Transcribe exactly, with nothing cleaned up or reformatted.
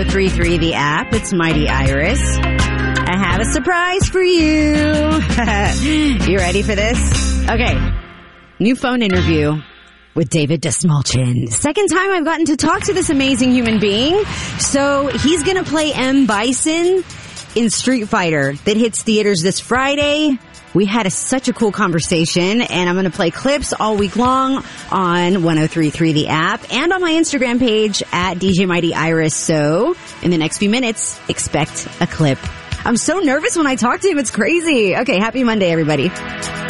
three three the app. It's Mighty Iris. I have a surprise for you. You ready for this? Okay. New phone interview with David Dastmalchian. Second time I've gotten to talk to this amazing human being. So he's going to play M. Bison in Street Fighter that hits theaters this Friday. We had a, such a cool conversation, and I'm going to play clips all week long on one oh three point three the app and on my Instagram page at D J Mighty Iris. So in the next few minutes, expect a clip. I'm so nervous when I talk to him. It's crazy. Okay, happy Monday, everybody.